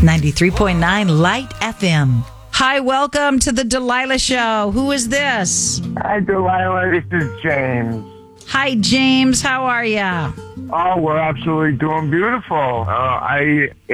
93.9 Light FM. Hi, welcome to the Delilah Show. Who is this? Hi, Delilah. This is James. Hi, James. How are ya? Oh, we're absolutely doing beautiful. I